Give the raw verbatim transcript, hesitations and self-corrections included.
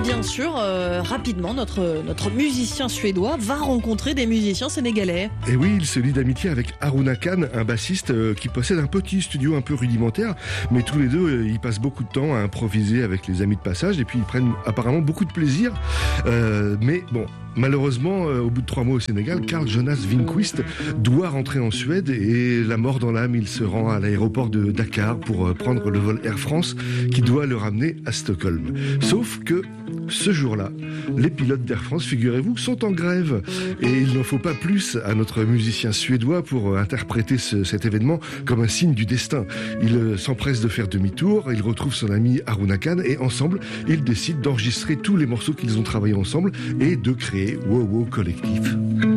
bien sûr, euh, rapidement, notre, notre musicien suédois va rencontrer des musiciens sénégalais. Et oui, il se lie d'amitié avec Haruna Khan, un bassiste euh, qui possède un petit studio un peu rudimentaire, mais tous les deux, euh, ils passent beaucoup de temps à improviser avec les amis de passage, et puis ils prennent apparemment beaucoup de plaisir. Euh, mais bon, malheureusement, euh, au bout de trois mois au Sénégal, Carl Jonas Winquist doit rentrer en Suède, et la mort dans l'âme, il se rend à l'aéroport de Dakar pour euh, prendre le vol Air France qui doit le ramener à Stockholm. Sauf que ce jour-là, les pilotes d'Air France, figurez-vous, sont en grève. Et il n'en faut pas plus à notre musicien suédois pour interpréter ce, cet événement comme un signe du destin. Il s'empresse de faire demi-tour, il retrouve son ami Haruna Khan et ensemble, ils décident d'enregistrer tous les morceaux qu'ils ont travaillés ensemble et de créer Wow Wow Collectif.